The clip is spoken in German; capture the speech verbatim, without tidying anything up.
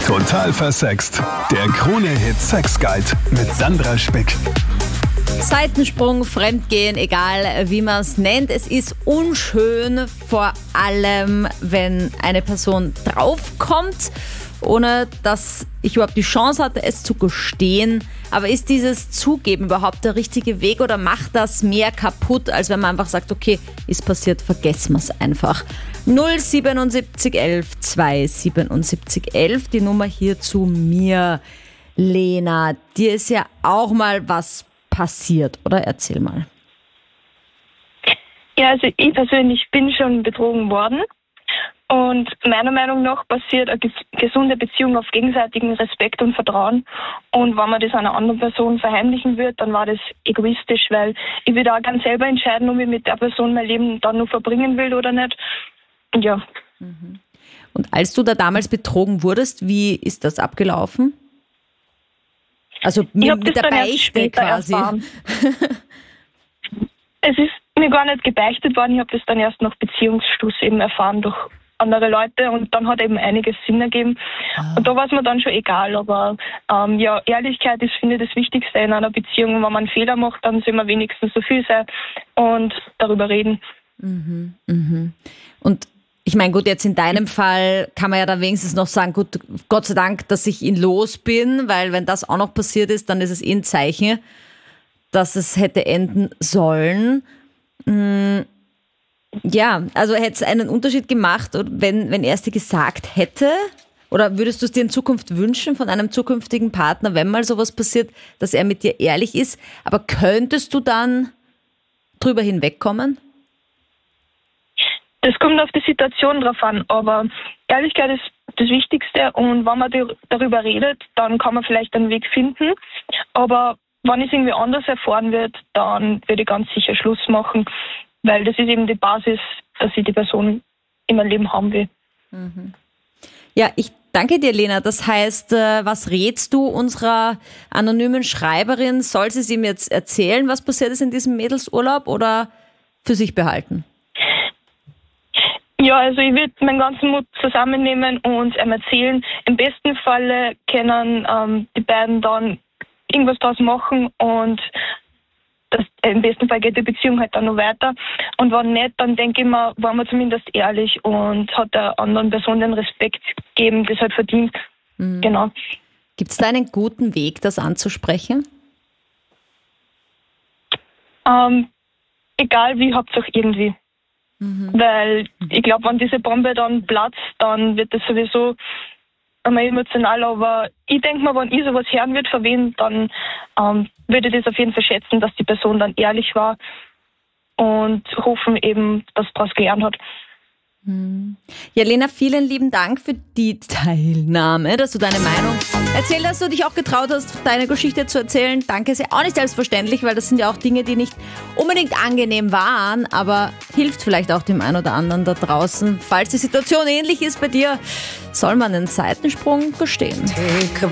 Total versext. Der Krone-Hit Sex Guide mit Sandra Spick. Seitensprung, Fremdgehen, egal wie man es nennt. Es ist unschön, vor allem wenn eine Person draufkommt, ohne dass ich überhaupt die Chance hatte, es zu gestehen. Aber ist dieses Zugeben überhaupt der richtige Weg oder macht das mehr kaputt, als wenn man einfach sagt, okay, ist passiert, vergessen wir es einfach. null siebenundsiebzig elf zweihundertsiebenundsiebzig elf, die Nummer hier zu mir. Lena, dir ist ja auch mal was passiert, oder? Erzähl mal. Ja, also ich persönlich bin schon betrogen worden. Und meiner Meinung nach basiert eine gesunde Beziehung auf gegenseitigen Respekt und Vertrauen. Und wenn man das einer anderen Person verheimlichen wird, dann war das egoistisch, weil ich will auch ganz selber entscheiden, ob ich mit der Person mein Leben dann noch verbringen will oder nicht. Und ja. Und als du da damals betrogen wurdest, wie ist das abgelaufen? Also mit, mit der Beichte quasi. Es ist mir gar nicht gebeichtet worden. Ich habe das dann erst nach Beziehungsschluss eben erfahren durch andere Leute und dann hat eben einiges Sinn ergeben. Ah. Und da war es mir dann schon egal, aber ähm, ja, Ehrlichkeit ist, finde ich, das Wichtigste in einer Beziehung. Und wenn man einen Fehler macht, dann soll man wenigstens so viel sein und darüber reden. Mhm, mhm. Und ich meine, gut, jetzt in deinem Fall kann man ja dann wenigstens noch sagen, gut, Gott sei Dank, dass ich ihn los bin, weil wenn das auch noch passiert ist, dann ist es eh ein Zeichen, dass es hätte enden sollen. Mhm. Ja, also hätte es einen Unterschied gemacht, wenn, wenn er es dir gesagt hätte? Oder würdest du es dir in Zukunft wünschen von einem zukünftigen Partner, wenn mal sowas passiert, dass er mit dir ehrlich ist? Aber könntest du dann drüber hinwegkommen? Das kommt auf die Situation drauf an, aber Ehrlichkeit ist das Wichtigste und wenn man darüber redet, dann kann man vielleicht einen Weg finden. Aber wenn es irgendwie anders erfahren wird, dann würde ich ganz sicher Schluss machen. Weil das ist eben die Basis, dass ich die Person in meinem Leben haben will. Mhm. Ja, ich danke dir, Lena. Das heißt, was rätst du unserer anonymen Schreiberin? Soll sie es ihm jetzt erzählen, was passiert ist in diesem Mädelsurlaub oder für sich behalten? Ja, also ich würde meinen ganzen Mut zusammennehmen und ihm erzählen. Im besten Falle können ähm, die beiden dann irgendwas daraus machen und das, im besten Fall geht die Beziehung halt dann noch weiter. Und wenn nicht, dann denke ich mir, war man zumindest ehrlich und hat der anderen Person den Respekt gegeben, das halt verdient. Mhm. Genau. Gibt es da einen guten Weg, das anzusprechen? Ähm, egal wie, Hauptsache irgendwie. Mhm. Weil ich glaube, wenn diese Bombe dann platzt, dann wird das sowieso einmal emotional, aber ich denke mal, wenn ich sowas hören würde von wem, dann ähm, würde ich das auf jeden Fall schätzen, dass die Person dann ehrlich war und hoffen eben, dass daraus gelernt hat. Ja, Lena, vielen lieben Dank für die Teilnahme, dass du deine Meinung erzählt hast, du dich auch getraut hast, deine Geschichte zu erzählen. Danke, ist ja auch nicht selbstverständlich, weil das sind ja auch Dinge, die nicht unbedingt angenehm waren, aber hilft vielleicht auch dem einen oder anderen da draußen. Falls die Situation ähnlich ist bei dir, soll man einen Seitensprung gestehen. Take a